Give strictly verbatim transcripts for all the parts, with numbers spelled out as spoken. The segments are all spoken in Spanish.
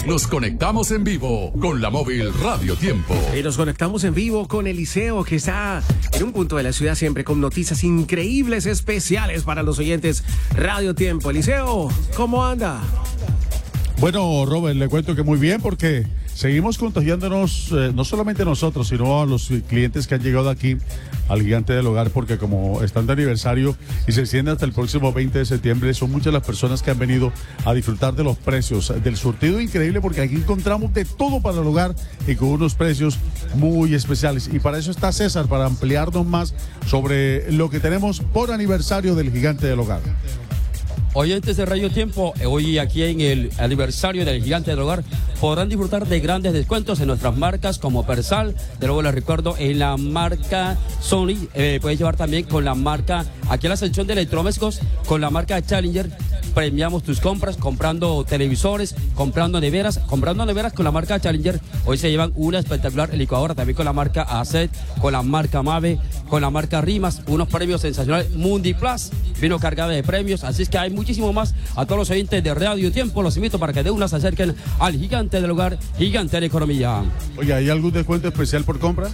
Nos conectamos en vivo con la móvil Radio Tiempo. Y nos conectamos en vivo con Eliseo, que está en un punto de la ciudad siempre con noticias increíbles, especiales para los oyentes Radio Tiempo. Eliseo, ¿cómo anda? Bueno, Robert, le cuento que muy bien porque seguimos contagiándonos, eh, no solamente nosotros, sino a los clientes que han llegado aquí al Gigante del Hogar, porque como están de aniversario y se extiende hasta el próximo veinte de septiembre, son muchas las personas que han venido a disfrutar de los precios, del surtido increíble, porque aquí encontramos de todo para el hogar y con unos precios muy especiales. Y para eso está César, para ampliarnos más sobre lo que tenemos por aniversario del Gigante del Hogar. Oyentes de Radio Tiempo, hoy aquí en el aniversario del Gigante del Hogar podrán disfrutar de grandes descuentos en nuestras marcas como Persal. De nuevo les recuerdo, en la marca Sony, eh, puedes llevar también con la marca, aquí en la sección de electrodomésticos, con la marca Challenger. Premiamos tus compras comprando televisores, comprando neveras, comprando neveras con la marca Challenger. Hoy se llevan una espectacular licuadora también con la marca Acet, con la marca Mave, con la marca Rimas, unos premios sensacionales. Mundi Plus vino cargada de premios, así es que hay muchísimo más. A todos los oyentes de Radio Tiempo los invito para que de una se acerquen al Gigante del Hogar, Gigante de la Economía. Oye, ¿hay algún descuento especial por compra?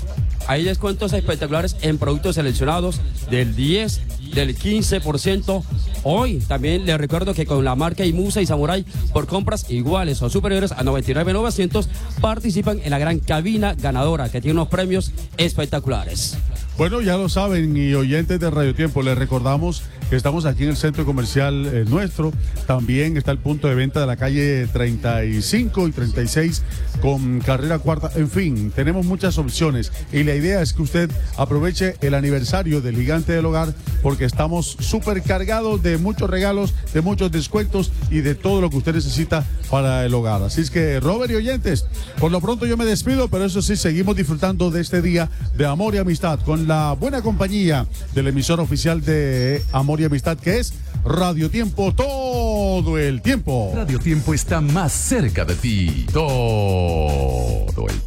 Hay descuentos espectaculares en productos seleccionados del diez, del quince por ciento. Hoy también les recuerdo que con la marca Imusa y Samurai, por compras iguales o superiores a noventa y nueve mil novecientos, participan en la gran cabina ganadora, que tiene unos premios espectaculares. Bueno, ya lo saben, y oyentes de Radio Tiempo, les recordamos que estamos aquí en el centro comercial eh, nuestro. También está el punto de venta de la calle treinta y cinco y treinta y seis con carrera cuarta. En fin, tenemos muchas opciones y la idea es que usted aproveche el aniversario del Gigante del Hogar, porque estamos súper cargados de muchos regalos, de muchos descuentos y de todo lo que usted necesita para el hogar. Así es que, Robert y oyentes, por lo pronto yo me despido, pero eso sí, seguimos disfrutando de este día de amor y amistad con la buena compañía del emisor oficial de Amor y Amistad, que es Radio Tiempo, todo el tiempo. Radio Tiempo está más cerca de ti todo el tiempo.